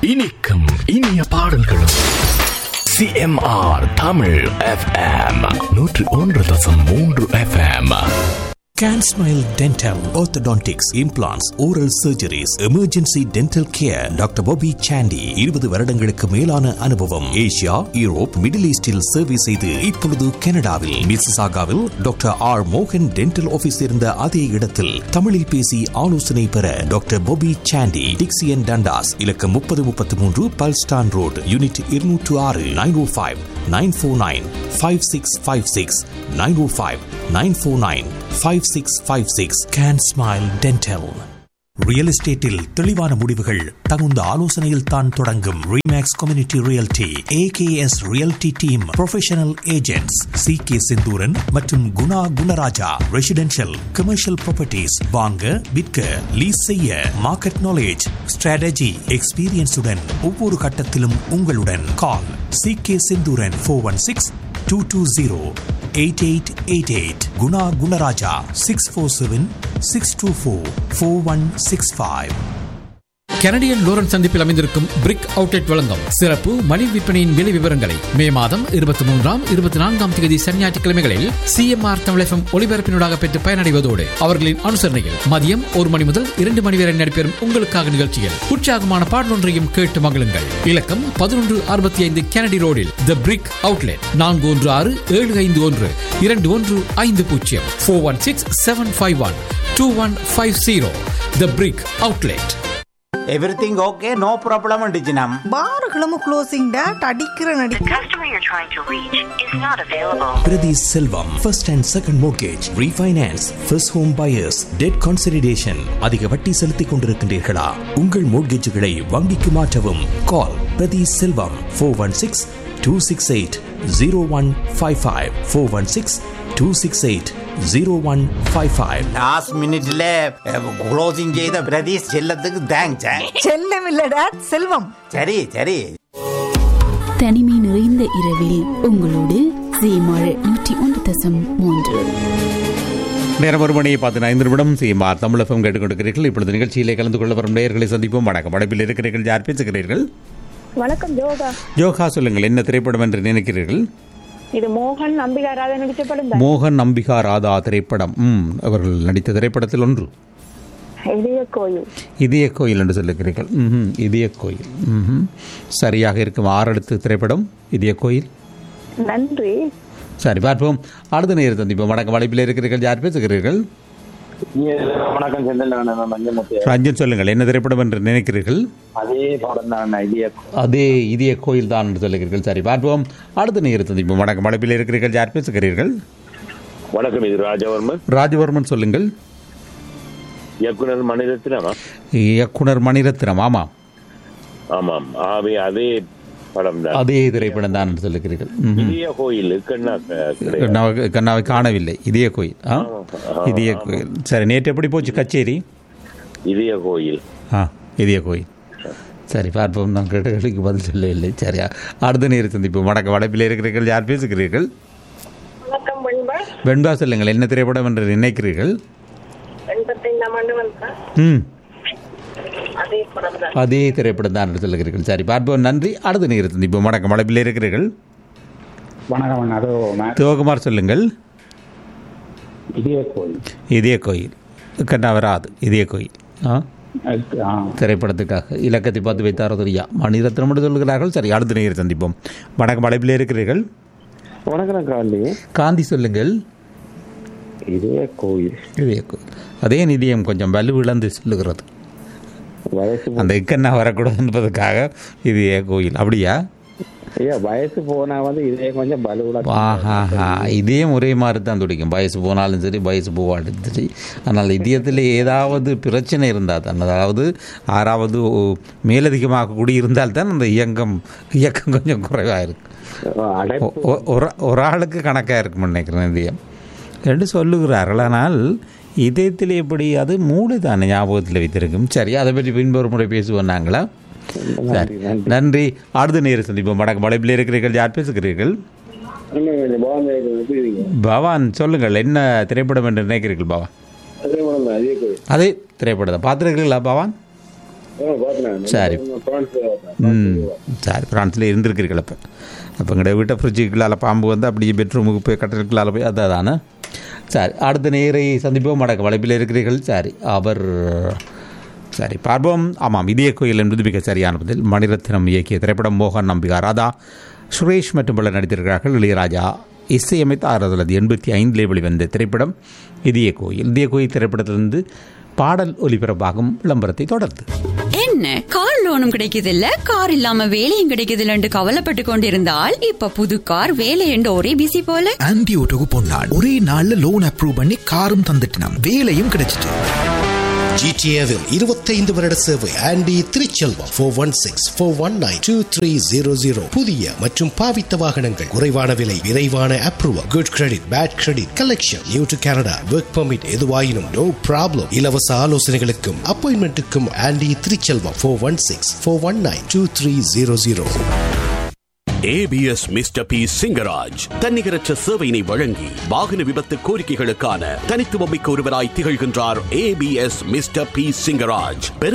இனிக்கும் இனிய பாடல்களும் CMR Tamil FM 101.3 FM. Can Smile Dental, Orthodontics, Implants, Oral Surgeries, Emergency Dental Care. Doctor Bobby Chandy 20 வருடங்களுக்கு மேலான அனுபவம். ஏசியா, யூரோப், மிடில் ஈஸ்டில் சேவை செய்து இப்பொழுது கனடாவில் மிசிசாகாவில் டாக்டர் R. மோகன் டென்டல் ஆபீஸ் இருந்த அதே இடத்தில் தமிழில் பேசி ஆலோசனை பெற டாக்டர் Bobby Chandy, டிக்சியன் டண்டாஸ், இலக்கம் 3033 பல்ஸ்டான் road, unit 206, 905-949-5656, 905-949-5656. Can Smile Dental. Real எஸ்டேட்டில் தெளிவான முடிவுகள் தகுந்த ஆலோசனையில் தான் தொடங்கும். Remakes community realty, AKS realty team, professional agents CK Senthuran மற்றும் Guna Gunaraja. Residential, commercial properties வாங்க, விற்க, லீஸ் செய்ய, மார்க்கெட் நாலேஜ், ஸ்ட்ராட்டஜி, எக்ஸ்பீரியன்ஸுடன் ஒவ்வொரு கட்டத்திலும் உங்களுடன். கால் CK Senthuran 416-220-8888. Guna Gunaraja 647-624-4165. Canadian Lawrence சந்திப்பில் அமைந்திருக்கும் பிரிக் அவுட்லெட் வழங்கும் சிறப்பு மலிவு விற்பனையின் விலை விவரங்களை மே மாதம் 23ஆம் 24ஆம் தேதி சனிஞாயிற்றுக்கிழமைகளில் CMR தமிழ் FM ஒளிபரப்பினூடாக பெற்று பயனடைவதோடு அவர்களின் அனுசரணையில் மதியம் 1 மணி முதல் 2 மணி வரை நடைபெறும் உங்களுக்காக நிகழ்ச்சியில் உற்சாகமான பாடலொன்றையும் கேட்டு மகிழுங்கள். இலக்கம் 1165 கெனடி ரோடில் தி பிரிக் அவுட்லெட், 416-751-2150, 416-751-2150. தி பிரிக் outlet. Everything okay, no problem டிஜினம். பார்களும் closing date அடிக்கிற நடி. The customer you're trying to reach is not available. Priti Selvam, first and second mortgage, refinance, first home buyers, debt consolidation. அதிக வட்டி செலுத்திக் கொண்டிருக்கின்றீர்களா? உங்கள் மோட்கேஜுகளை வங்கிக்கு மாற்றவும். Call Priti Selvam 416-268-0155, 416-268-0155. லாஸ்ட் மினிட்ல closing செய்த பிரதீஷ் செல்லத்துக்கு தேங்க்ஸ். செல்லம் இல்ல டேட், செல்வம். சரி சரி. தனிமை நிறைந்த இரவில் உங்களோடு CMR 101.3. நேரம் 1 மணி 15 நிமிடம். CMR தமிழ் FM கேட்டுக்கொண்டிருக்கிறீர்கள். இப்பொழுது நிகழ்ச்சியிலே கலந்து கொள்ள வரும் நேயர்களை சந்திப்போம். வணக்கம். அழைப்பில் இருக்கிறீர்கள். யார் பேசுகிறீர்கள்? வணக்கம். யோகா. யோகா, சொல்லுங்கள், என்ன திரைப்படம் என்று நினைக்கிறீர்கள்? இது மோகன் அம்பிகா ராதா நடித்த படம். மோகன் அம்பிகா ராதா திரைப்படம். அவர்கள் நடித்த திரைப்படத்தில் ஒன்று இதய கோயில். இதய கோயில் என்று சொல்லுகிறீர்கள். இதய கோயில் சரியாக இருக்கும். 6 எழுத்து திரைப்படம் இதய கோயில். நன்றி. சரி, பார்ப்போம். அடுத்த நேரம் சந்திப்போம். வணக்கம். அழைப்பில் இருக்கிறீர்கள். யார் பேசுகிறீர்கள்? வணக்கம். ரஞ்சன், சொல்லுங்கள், என்ன திரைப்படம் என்று நினைக்கிறீர்கள்? அதே படம் தான், அதே இதய கோயில் தான் என்று சொல்லுகிறீர்கள். சரி, பார்ப்போம். அடுத்த நேரம் சந்திப்போம். வணக்கம். அழைப்பில் இருக்கிறீர்கள். யார் பேசுகிறீர்கள்? வணக்கம், இது ராஜவர்மன். ராஜவர்மன், சொல்லுங்கள். இயக்குனர் மணிரத்னமா? இயக்குனர் மணிரத்னம். ஆமாம் ஆமாம். ஆகவே அதே படம் தான், அதே திரைப்படம் தான் என்று சொல்லுகிறீர்கள். இதய கோயில். கண்ணாவை காணவில்லை. இதய கோயில். இதய கோயில். சரி, நேற்று எப்படி போச்சு கச்சேரி? இதய கோயில். இதய கோயில். சரி, பார்ப்போம். நான் கேட்டகளுக்கு பதில் சொல்லவில்லை. சரியா, அடுத்த நேரம் சந்திப்போம். வணக்கம். வடப்பில் இருக்கிறீர்கள். யார் பேசுகிறீர்கள்? வெண்பா, சொல்லுங்கள், என்ன திரைப்படம் என்று நினைக்கிறீர்கள்? அதே திரைப்படம் தான் என்று சொல்லுகிறீர்கள். சரி, பார்ப்போம். நன்றி. அடுத்த நேரம் சந்திப்போம். வணக்கம். வடப்பில் இருக்கிறீர்கள். வணக்கம். சிவகுமார், சொல்லுங்கள். இதய கோயில். இதய கோயில். கண்ணா வராது. இதய கோயில் திரைப்படத்துக்காக இலக்கத்தை பார்த்து வைத்தாரோ தெரியா மணிரத்னம் என்று சொல்லுகிறார்கள். சரி, அடுத்த நேரம் சந்திப்போம். வணக்கம். அழைப்பில் இருக்கிறீர்கள். வணக்கம். காந்தி. காந்தி, சொல்லுங்கள். இதய கோயில். இதய கோயில். அதே நிதியம் கொஞ்சம் வலு இழந்து சொல்லுகிறது. அந்த இக்கண்ணா வரக்கூடாது என்பதற்காக இதய கோயில். அப்படியா? வயசு போனா இதே கொஞ்சம் இதே ஒரே மாதிரி தான் துடிக்கும். வயசு போனாலும் சரி, வயசு போவாலும் சரி. ஆனால் இதயத்தில் ஏதாவது பிரச்சனை இருந்தால் தான், அதாவது 6வது மேலதிகமாக கூடியிருந்தால் தான் அந்த இயக்கம் கொஞ்சம் குறைவாக இருக்கு. ஒரு ஆளுக்கு கணக்காக இருக்குன்னு நினைக்கிறேன் இதயம் என்று சொல்லுகிறார்கள். ஆனால் இதயத்தில் எப்படி, அது மூளை தானே ஞாபகத்தில் வைத்திருக்கும். சரி, அதை பற்றி பின்பொரு முறை பேசுவோம் நாங்களா? சரி, நன்றி. அடுத்த நேரம் சந்திப்போம். வணக்கம். மலைப்பில் இருக்கிறீர்கள். யார் பேசுகிறீர்கள்? பவான், சொல்லுங்கள், என்ன திரைப்படம் என்று நினைக்கிறீர்கள்? பவான், அதே திரைப்படம் தான் பார்த்துருக்கீங்களா? பவான், சரி சரி பிரான்ஸில் இருந்திருக்கிறீர்கள் அப்போ எங்கள்ட வீட்டை ஃப்ரிட்ஜுக்குள்ளால் பாம்பு வந்து அப்படியே பெட்ரூமுக்கு போய் கட்டலுக்குள்ளால் போய் அதானே. சரி அடுத்த நேரை சந்திப்போம். வடக்கு வளைப்பில் இருக்கிறீர்கள். சரி அவர் சரி பார்ப்போம். ஆமாம் இதய கோயில் என்பது மிக சரியான பதில். மணிரத்னம் இயக்கிய திரைப்படம். மோகன் நம்பிகா, ராதா, சுரேஷ் மற்றும் பலர் நடித்திருக்கிறார்கள். இளையராஜா இசையமைத்த 1985 வெளிவந்த திரைப்படம் இதய கோயில். இதய கோயில் திரைப்படத்திலிருந்து பாடல் ஒலிபரப்பாகும் விளம்பரத்தை தொடர்ந்து. என்ன கார் லோனும் கிடைக்குது இல்ல, கார் இல்லாம வேலையும் கிடைக்குது இல்லன்னு கவலைப்பட்டு கொண்டிருந்தால் இப்ப புது கார் வேலை என்று ஒரே பிசி போல. ஆன்டி ஓட்டோக்கு போனான், ஒரே நாள்ல லோன் அப்ரூவ் பண்ணி காரும் தந்துட்டான், வேலையும் கிடைச்சிட்டு. ஜிடிஏவில் 25 வருட சேவை. ஆண்டி திருச்செல்வம் 416-419-2300. புதிய மற்றும் பாவித்த வாகனங்கள், குறைவான விலை, விரைவான approval, good credit, bad credit, collection, new to Canada, work permit, எதுவாயினும் நோ ப்ராப்ளம். இலவச ஆலோசனைகளுக்கும் அப்பாயின்மெண்ட்டுக்கும் aunty Thiruchelvam 416-419-2300. ABS mister B Singaraj தன்னிகரற்ற சேவையினை வழங்கி வாகன விபத்து கோரிக்கைகளுக்கான தனித்துவமிக்க ஒருவராய் திகழ்கின்றார். ABS mister B Singaraj